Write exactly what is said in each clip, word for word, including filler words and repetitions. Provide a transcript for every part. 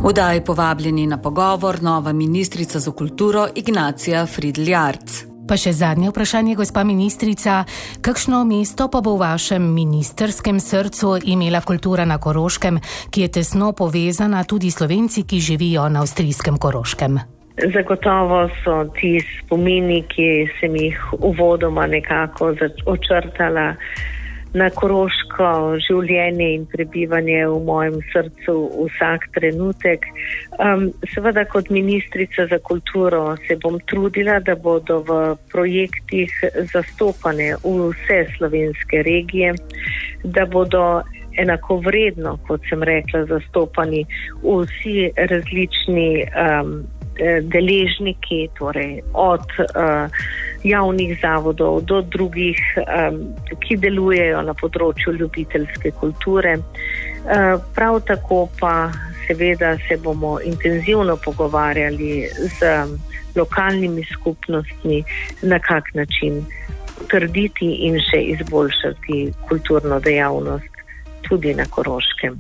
Vdaji povabljeni na pogovor nova ministrica za kulturo Ignacija Fridl Jarc. Pa še zadnje vprašanje, gospa ministrica. Kakšno mesto pa bo v vašem ministerskem srcu imela kultura na Koroškem, ki je tesno povezana tudi Slovenci, ki živijo na avstrijskem Koroškem? Zagotovo so ti spomini, ki sem jih uvodoma nekako očrtala, na koroško življenje in prebivanje v mojem srcu vsak trenutek. Um, seveda kot ministrica za kulturo se bom trudila, da bodo v projektih zastopane vse slovenske regije, da bodo enakovredno, kot sem rekla, zastopani vsi različni um, deležniki, torej od uh, javnih zavodov do drugih, um, ki delujejo na področju ljubiteljske kulture. Uh, prav tako pa seveda se bomo intenzivno pogovarjali z lokalnimi skupnostmi, na kak način utrditi in še izboljšati kulturno dejavnost tudi na Koroškem.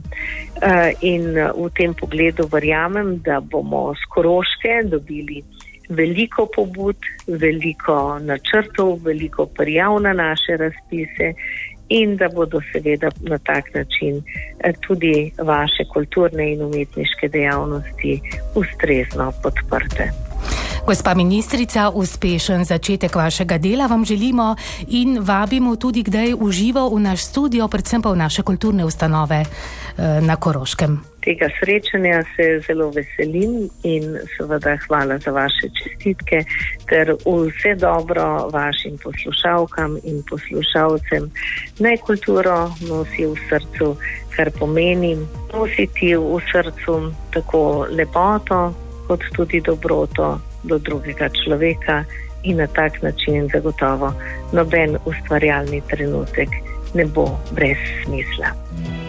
In v tem pogledu verjamem, da bomo s Koroške dobili veliko pobud, veliko načrtov, veliko prijav na naše razpise in da bodo seveda na tak način tudi vaše kulturne in umetniške dejavnosti ustrezno podprte. Gospa ministrica, uspešen začetek vašega dela vam želimo in vabimo tudi kdaj v živo v naš studio, predvsem pa v naše kulturne ustanove na Koroškem. Tega srečanja se zelo veselim in seveda hvala za vaše čestitke ter vse dobro vašim poslušalkam in poslušalcem. Naj kulturo nosi v srcu, kar pomeni nositi v srcu tako lepoto kot tudi dobroto do drugega človeka in na tak način zagotovo noben ustvarjalni trenutek ne bo brez smisla.